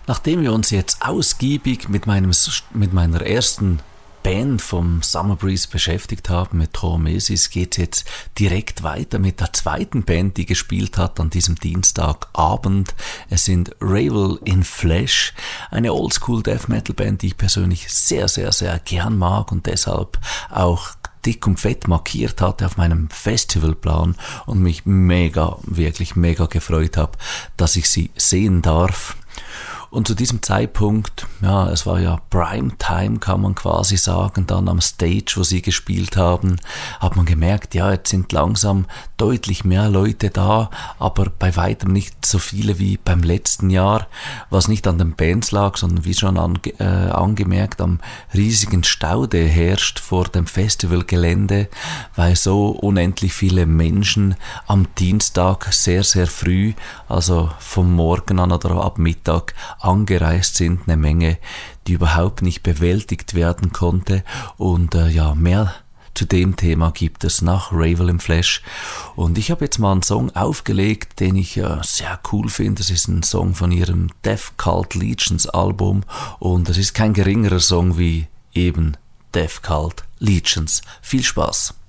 Nachdem wir uns jetzt ausgiebig mit meiner ersten Band vom Summer Breeze beschäftigt haben, mit Traumesis, geht es jetzt direkt weiter mit der zweiten Band, die gespielt hat an diesem Dienstagabend. Es sind Ravel in Flesh, eine Oldschool Death Metal Band, die ich persönlich sehr, sehr, sehr gern mag und deshalb auch dick und fett markiert hatte auf meinem Festivalplan und mich wirklich mega gefreut habe, dass ich sie sehen darf. Und zu diesem Zeitpunkt, ja, es war ja Primetime, kann man quasi sagen, dann am Stage, wo sie gespielt haben, hat man gemerkt, ja, jetzt sind langsam deutlich mehr Leute da, aber bei weitem nicht so viele wie beim letzten Jahr, was nicht an den Bands lag, sondern wie schon angemerkt, am riesigen Stau, der herrscht vor dem Festivalgelände, weil so unendlich viele Menschen am Dienstag sehr, sehr früh, also vom Morgen an oder ab Mittag, angereist sind, eine Menge, die überhaupt nicht bewältigt werden konnte und mehr zu dem Thema gibt es nach Ravel in Flesh und ich habe jetzt mal einen Song aufgelegt, den ich sehr cool finde. Das ist ein Song von ihrem Death Cult Legions Album und es ist kein geringerer Song wie eben Death Cult Legions. Viel Spaß!